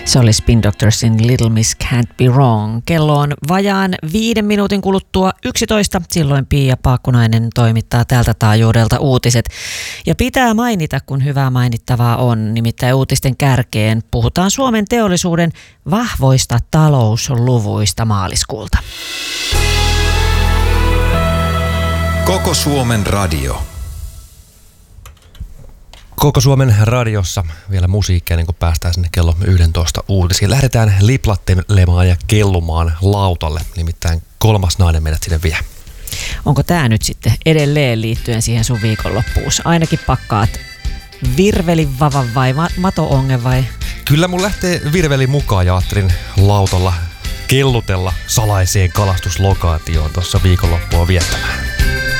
Se oli Spin Doctorsin Little Miss Can't Be Wrong. Kello on vajaan 5 minuutin kuluttua 11. Silloin Pia Paakkunainen toimittaa tältä taajuudelta uutiset. Ja pitää mainita, kun hyvää mainittavaa on. Nimittäin uutisten kärkeen puhutaan Suomen teollisuuden vahvoista talousluvuista maaliskuulta. Koko Suomen radio. Koko Suomen radiossa vielä musiikkia, niin kun päästään sinne kello 11 uutisiin. Lähdetään liplattelemaan ja kellumaan lautalle, nimittäin kolmas nainen meidät sinne vie. Onko tämä nyt sitten edelleen liittyen siihen sun viikonloppuun? Ainakin pakkaat virvelivavan vai mato-ongen vai? Kyllä mun lähtee virveli mukaan ja ajattelin lautalla kellutella salaiseen kalastuslokaatioon tuossa viikonloppua viettämään.